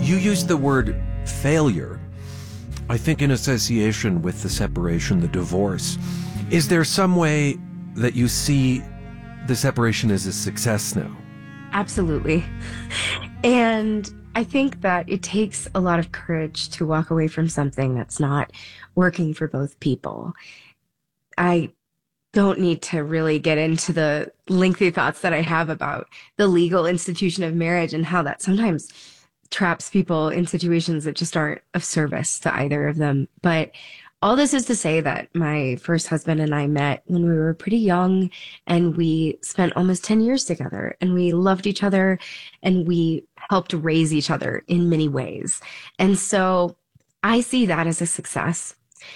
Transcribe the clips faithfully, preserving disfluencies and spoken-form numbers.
You used the word failure, I think in association with the separation, the divorce. Is there some way that you see the separation as a success now? Absolutely. And I think that it takes a lot of courage to walk away from something that's not working for both people. I don't need to really get into the lengthy thoughts that I have about the legal institution of marriage and how that sometimes traps people in situations that just aren't of service to either of them. But all this is to say that my first husband and I met when we were pretty young, and we spent almost ten years together, and we loved each other, and we helped raise each other in many ways. And so I see that as a success.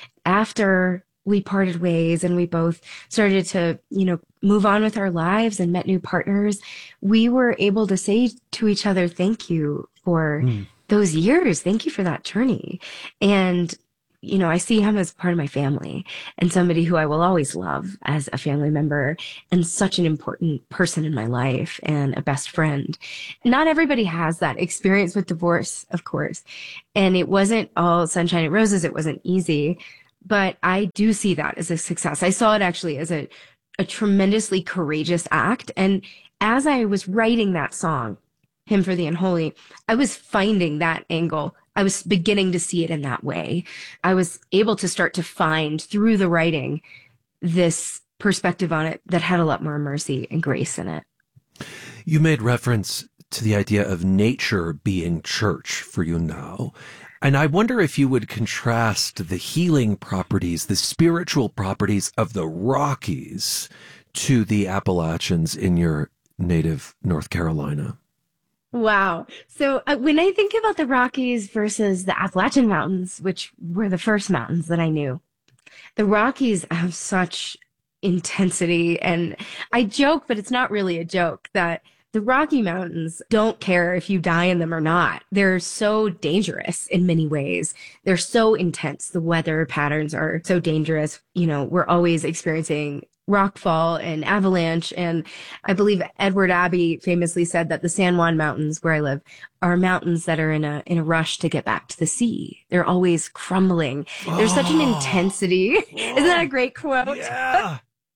After we parted ways and we both started to, you know, move on with our lives and met new partners, we were able to say to each other, thank you for mm. those years. Thank you for that journey. And you know, I see him as part of my family and somebody who I will always love as a family member and such an important person in my life and a best friend. Not everybody has that experience with divorce, of course. And it wasn't all sunshine and roses. It wasn't easy, but I do see that as a success. I saw it actually as a, a tremendously courageous act. And as I was writing that song, Hymn for the Unholy, I was finding that angle. I was beginning to see it in that way. I was able to start to find through the writing this perspective on it that had a lot more mercy and grace in it. You made reference to the idea of nature being church for you now. And I wonder if you would contrast the healing properties, the spiritual properties of the Rockies to the Appalachians in your native North Carolina. Wow. So uh, when I think about the Rockies versus the Appalachian Mountains, which were the first mountains that I knew, the Rockies have such intensity. And I joke, but it's not really a joke, that the Rocky Mountains don't care if you die in them or not. They're so dangerous in many ways. They're so intense. The weather patterns are so dangerous. You know, we're always experiencing rockfall and avalanche. And I believe Edward Abbey famously said that the San Juan Mountains, where I live, are mountains that are in a in a rush to get back to the sea. They're always crumbling. Oh. There's such an intensity. Oh. Isn't that a great quote? Yeah.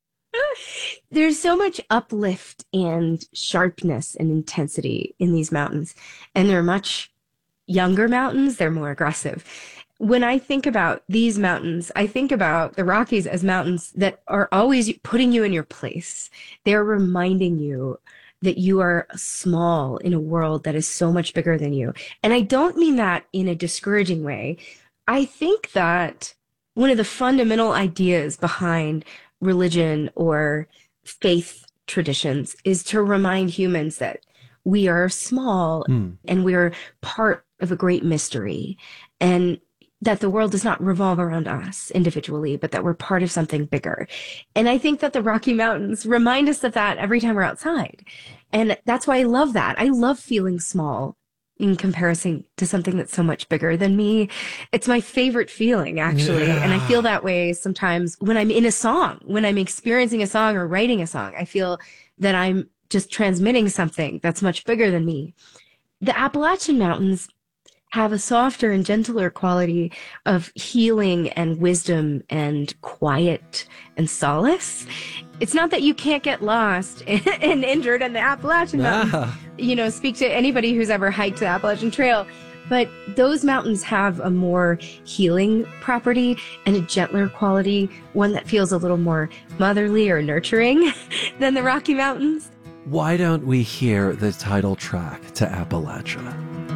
There's so much uplift and sharpness and intensity in these mountains. And they're much younger mountains. They're more aggressive. When I think about these mountains, I think about the Rockies as mountains that are always putting you in your place. They're reminding you that you are small in a world that is so much bigger than you. And I don't mean that in a discouraging way. I think that one of the fundamental ideas behind religion or faith traditions is to remind humans that we are small mm. and we're part of a great mystery. And that the world does not revolve around us individually, but that we're part of something bigger. And I think that the Rocky Mountains remind us of that every time we're outside. And that's why I love that. I love feeling small in comparison to something that's so much bigger than me. It's my favorite feeling, actually. Yeah. And I feel that way sometimes when I'm in a song, when I'm experiencing a song or writing a song. I feel that I'm just transmitting something that's much bigger than me. The Appalachian Mountains have a softer and gentler quality of healing and wisdom and quiet and solace. It's not that you can't get lost and injured in the Appalachian Mountains. Ah. You know, speak to anybody who's ever hiked the Appalachian Trail. But those mountains have a more healing property and a gentler quality, one that feels a little more motherly or nurturing than the Rocky Mountains. Why don't we hear the title track to Appalachia?